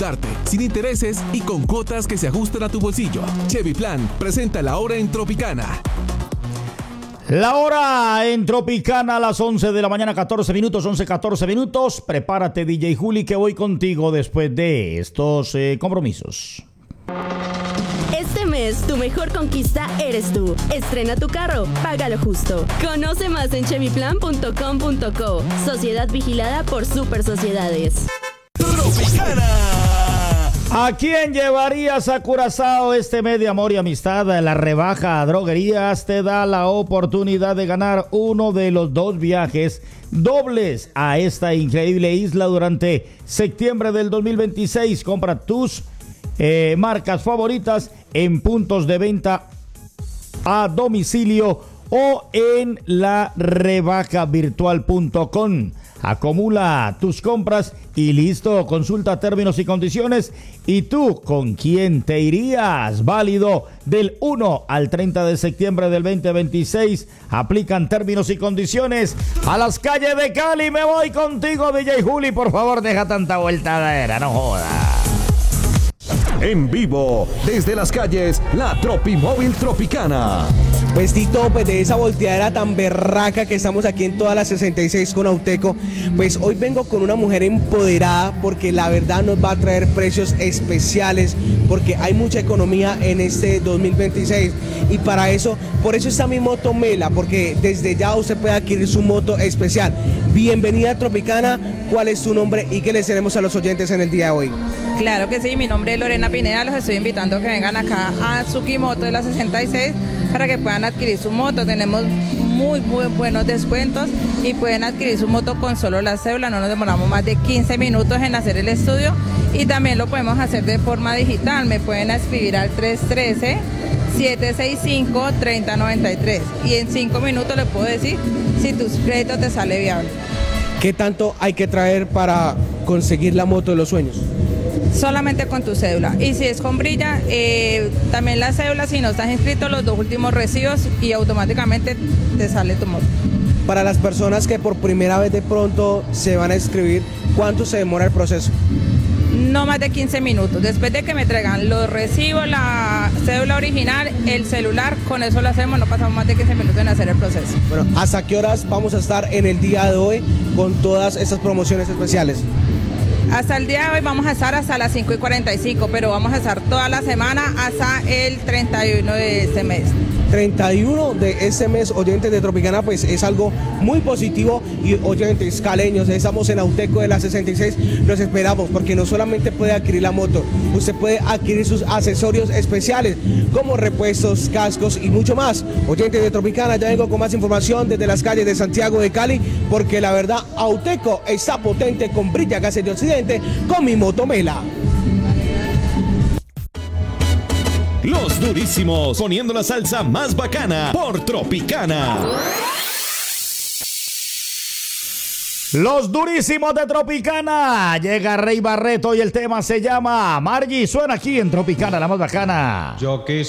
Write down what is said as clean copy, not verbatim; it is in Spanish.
adaptarte, sin intereses y con cuotas que se ajustan a tu bolsillo. Chevy Plan presenta la hora en Tropicana. La hora en Tropicana a las 11 de la mañana, 14 minutos, 11:14 minutos. Prepárate, DJ Juli, que voy contigo después de estos compromisos. Este mes, tu mejor conquista eres tú. Estrena tu carro, págalo justo. Conoce más en chevyplan.com.co. Sociedad vigilada por Super Sociedades. Tropicana. ¿A quién llevarías a Curazao este mes de amor y amistad? La rebaja a Droguerías te da la oportunidad de ganar uno de los 2 viajes dobles a esta increíble isla durante septiembre del 2026. Compra tus marcas favoritas en puntos de venta a domicilio o en la rebajavirtual.com. Acumula tus compras y listo. Consulta términos y condiciones. ¿Y tú con quién te irías? Válido del 1 al 30 de septiembre del 2026. Aplican términos y condiciones. A las calles de Cali me voy contigo, DJ Juli. Por favor, deja tanta vueltadera, no jodas. En vivo, desde las calles, la Tropimóvil Tropicana. Pues Tito, pues de esa volteadera tan berraca que estamos aquí en toda la 66 con Auteco, pues hoy vengo con una mujer empoderada porque la verdad nos va a traer precios especiales porque hay mucha economía en este 2026 y para eso, por eso está mi moto Mela, porque desde ya usted puede adquirir su moto especial. Bienvenida a Tropicana, ¿cuál es tu nombre y qué les tenemos a los oyentes en el día de hoy? Claro que sí, mi nombre es Lorena Pineda, los estoy invitando a que vengan acá a Suki Moto de la 66 para que puedan adquirir su moto. Tenemos muy buenos descuentos y pueden adquirir su moto con solo la cédula, no nos demoramos más de 15 minutos en hacer el estudio y también lo podemos hacer de forma digital, me pueden escribir al 313-765-3093 y en 5 minutos les puedo decir si tus créditos te sale viable. ¿Qué tanto hay que traer para conseguir la moto de los sueños? Solamente con tu cédula. Y si es con brilla, también la cédula, si no estás inscrito, los 2 últimos recibos y automáticamente te sale tu moto. Para las personas que por primera vez de pronto se van a inscribir, ¿cuánto se demora el proceso? No más de 15 minutos. Después de que me traigan los recibos, la cédula original, el celular, con eso lo hacemos, no pasamos más de 15 minutos en hacer el proceso. Bueno, ¿hasta qué horas vamos a estar en el día de hoy con todas estas promociones especiales? Hasta el día de hoy vamos a estar hasta las 5:45, pero vamos a estar toda la semana hasta el 31 de este mes. 31 de este mes, oyentes de Tropicana, pues es algo muy positivo y oyentes caleños, estamos en Auteco de la 66, los esperamos porque no solamente puede adquirir la moto, usted puede adquirir sus accesorios especiales como repuestos, cascos y mucho más. Oyentes de Tropicana, ya vengo con más información desde las calles de Santiago de Cali porque la verdad Auteco está potente con brilla gases de Occidente con mi moto Mela. Los durísimos, poniendo la salsa más bacana por Tropicana. Los durísimos de Tropicana. Llega Rey Barreto y el tema se llama Margie. Suena aquí en Tropicana, la más bacana. Yo quisiera